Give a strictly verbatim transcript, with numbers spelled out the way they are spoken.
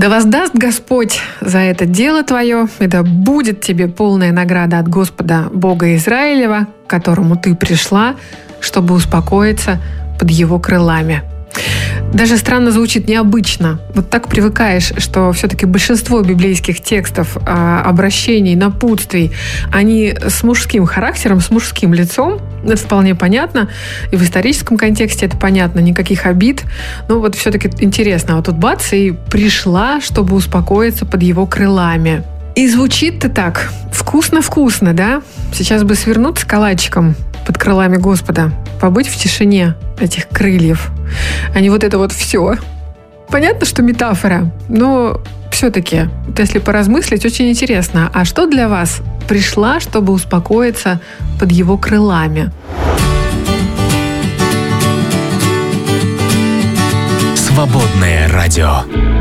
Да воздаст Господь за это дело твое, и да будет тебе полная награда от Господа Бога Израилева, к которому ты пришла, чтобы успокоиться под его крылами. Даже странно звучит, необычно. Вот так привыкаешь, что все-таки большинство библейских текстов, обращений, напутствий, они с мужским характером, с мужским лицом. Это вполне понятно. И в историческом контексте это понятно. Никаких обид. Но вот все-таки интересно. Вот тут бац, и пришла, чтобы успокоиться под его крылами. И звучит-то так. Вкусно-вкусно, да? Сейчас бы свернуться калачиком под крылами Господа, побыть в тишине этих крыльев, а не вот это вот все. Понятно, что метафора, но все-таки, вот если поразмыслить, очень интересно. А что для вас пришла, чтобы успокоиться под его крылами? Свободное радио.